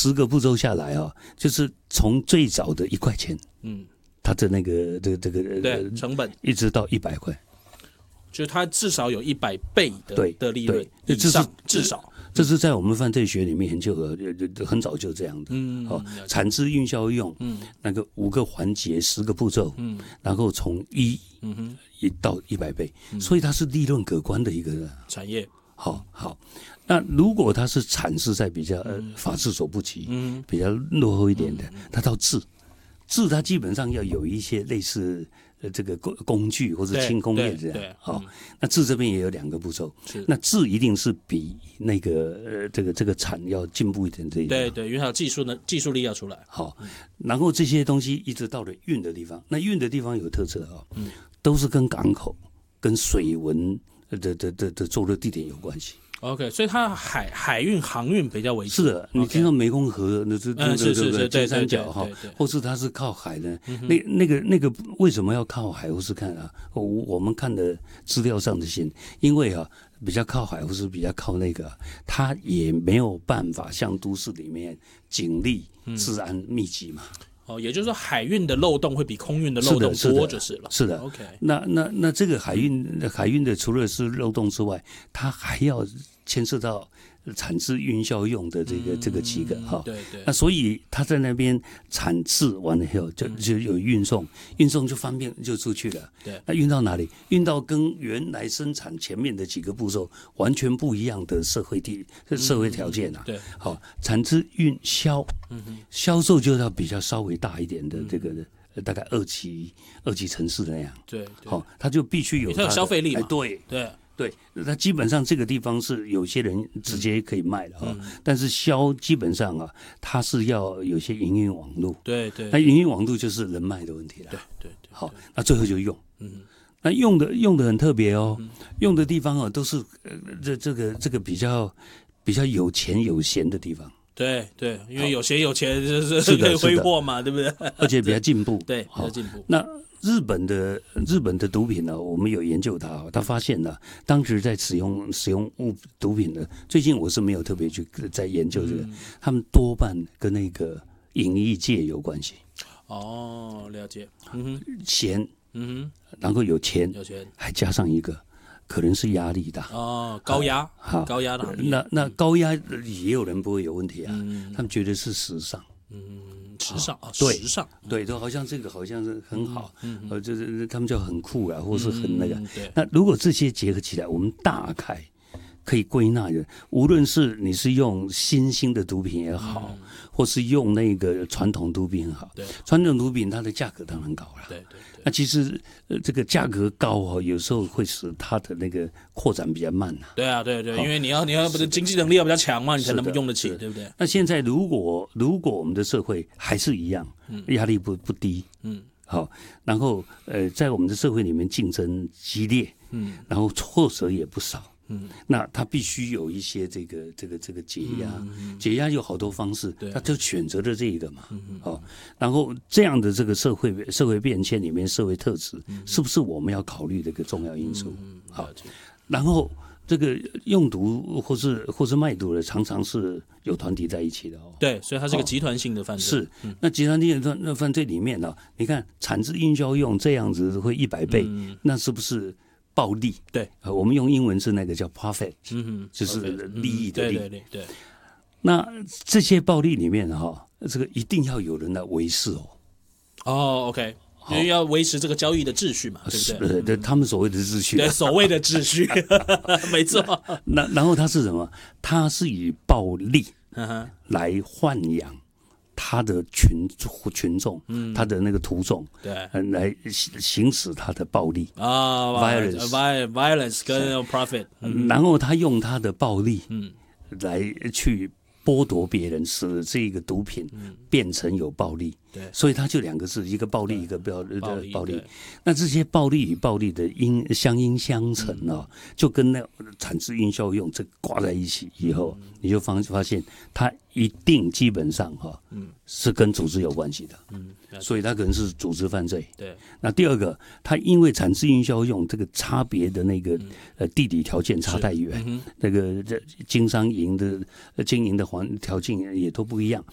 10个步骤下来啊，就是从最早的1块钱，它的那个对成本， 一直到100块， 就是它至少有100倍的利润以上，至少。 这是在我们犯罪学里面研究的，很早就这样的。产制运销用，那个5个环节10个步骤，然后从1到100倍，所以它是利润可观的一个产业。 好，那如果它是产是在比较法制所不及，比较落后一点的，它到制它基本上要有一些类似这个工具或者轻工业这样。那制这边也有2个步骤，那制一定是比那个这个产要进步一点这一点。 对，因为它有技术力要出来。 好，然后这些东西一直到了运的地方，那运的地方有特色都是跟港口、跟水文的作业地点有关系。 OK， 所以它海运、航运比较为主。 是的，你听到湄公河那是金三角或是它是靠海的，那个为什么要靠海？或是看我们看的资料上的线，因为比较靠海或是比较靠那个，它也没有办法像都市里面警力、治安密集嘛。 也就是说海运的漏洞会比空运的漏洞多就是了。 是的 ，OK。 那这个海运的除了是漏洞之外，它还要牵涉到产制运销用的这个几个对。 那所以他在那边产制完了以后，就有运送就方便就出去了。 对， 那运到哪里？运到跟原来生产前面的几个步骤完全不一样的社会条件啊。 对， 好，产制运销，销售就要比较稍微大一点的这个。大概二级城市那样。对，它就必须有它有消费力嘛。 对，那基本上这个地方是有些人直接可以卖的但是销基本上它是要有些营运网路。对，那营运网路就是人脉的问题了。对，好，那最后就用。那用的很特别用的地方都是这个比较有钱有闲的地方。 对，因为有钱就是可以挥霍嘛，对不对？ 而且比较进步。 对，比较进步。 那日本的毒品呢，我们有研究它，他发现呢，当时在使用毒品的，最近我是没有特别去在研究这个，他们多半跟那个影艺界有关系。 了解。 钱，然后有钱，还加上一个。可能是压力大高压的行业。 那高压也有人不会有问题他们觉得是时尚， 时尚对，都好像这个好像是很好，就是他们就很酷啊，或是很那个。那如果这些结合起来，我们大概可以归纳的，无论是你是用新兴的毒品也好，或是用那个传统毒品也好，传统毒品它的价格当然高了。对。那其实这个价格高有时候会使它的那个扩展比较慢对，因为你要不是经济能力要比较强嘛，你才能用得起，对不对？ 那现在如果我们的社会还是一样，压力不低，好，然后在我们的社会里面竞争激烈，然后挫折也不少。那他必须有一些这个解压，解压有好多方式，他就选择了这一个嘛，然后这样的这个社会变迁里面，社会特质是不是我们要考虑的一个重要因素？好，然后这个用毒或是卖毒的，常常是有团体在一起的对，所以它是个集团性的犯罪。 是，那集团性的犯罪里面你看产制运销用这样子会100倍，那是不是？暴利，对，我们用英文是那个叫 profit，就是利益的利。对。那这些暴利里面这个一定要有人来维持 OK， 因为要维持这个交易的秩序嘛，对不对？ 对，他们所谓的秩序。 对，所谓的秩序，没错。 然后它是什么？它是以暴利来豢养。他的群众，他的那个徒众，对，来行使他的暴力 violence 跟 profit， 然后他用他的暴力，来去剥夺别人，使这个毒品变成有暴利。对，所以它就2个字，一个暴利，一个暴利。那这些暴利与暴利的相映相成就跟那产制运销用这挂在一起以后，你就发现它一定基本上是跟组织有关系的，所以它可能是组织犯罪。对，那第二个，它因为产制运销用这个差别的那个地理条件差太远，那个经营的条件也都不一样，